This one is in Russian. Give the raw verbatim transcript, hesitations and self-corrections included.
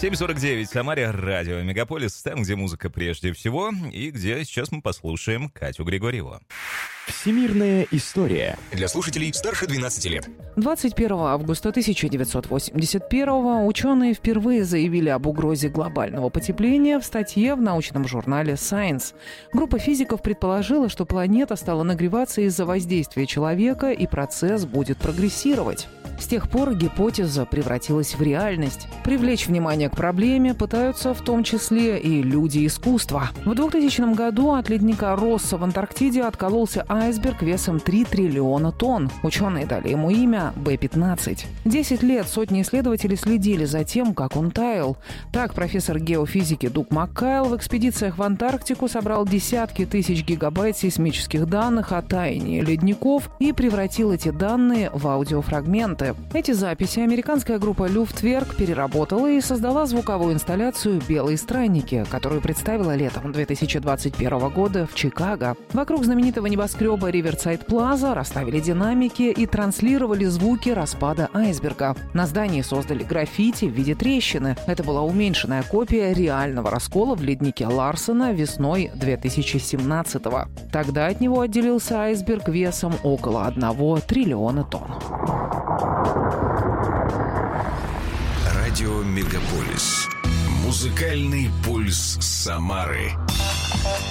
семь сорок девять, Самаре, радио Мегаполис, там, где музыка прежде всего, и где сейчас мы послушаем Катю Григорьеву. Всемирная история. Для слушателей старше двенадцати лет. двадцать первого августа тысяча девятьсот восемьдесят первого ученые впервые заявили об угрозе глобального потепления в статье в научном журнале Science. Группа физиков предположила, что планета стала нагреваться из-за воздействия человека, и процесс будет прогрессировать. С тех пор гипотеза превратилась в реальность. Привлечь внимание к проблеме пытаются в том числе и люди искусства. В двухтысячном году от ледника Росса в Антарктиде откололся айсберг весом три триллиона тонн. Ученые дали ему имя Бэ пятнадцать. Десять лет сотни исследователей следили за тем, как он таял. Так профессор геофизики Дуг Маккайл в экспедициях в Антарктику собрал десятки тысяч гигабайт сейсмических данных о таянии ледников и превратил эти данные в аудиофрагменты. Эти записи американская группа Люфтверк переработала и создала звуковую инсталляцию «Белые странники», которую представила летом две тысячи двадцать первого года в Чикаго. Вокруг знаменитого небоскреба Риверсайд Плаза расставили динамики и транслировали звуки распада айсберга. На здании создали граффити в виде трещины. Это была уменьшенная копия реального раскола в леднике Ларсена весной две тысячи семнадцатого. Тогда от него отделился айсберг весом около одного триллиона тонн. Радио Мегаполис. Музыкальный пульс Самары.